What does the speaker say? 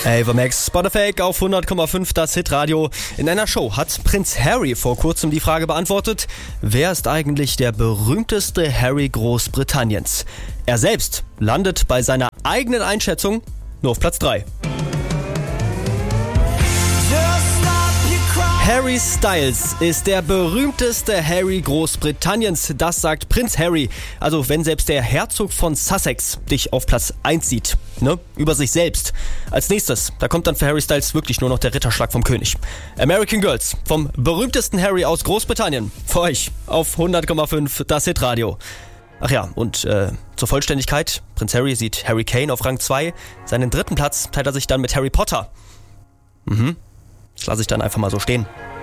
Ava Max, Spotterfake auf 100,5 das Hitradio. In einer Show hat Prinz Harry vor kurzem die Frage beantwortet, wer ist eigentlich der berühmteste Harry Großbritanniens? Er selbst landet bei seiner eigenen Einschätzung nur auf Platz 3. Harry Styles ist der berühmteste Harry Großbritanniens, das sagt Prinz Harry. Also wenn selbst der Herzog von Sussex dich auf Platz 1 sieht, ne? Über sich selbst. Als nächstes, da kommt dann für Harry Styles wirklich nur noch der Ritterschlag vom König. American Girls vom berühmtesten Harry aus Großbritannien. Für euch auf 100,5 das Hitradio. Ach ja, und zur Vollständigkeit, Prinz Harry sieht Harry Kane auf Rang 2. Seinen dritten Platz teilt er sich dann mit Harry Potter. Das lasse ich dann einfach mal so stehen.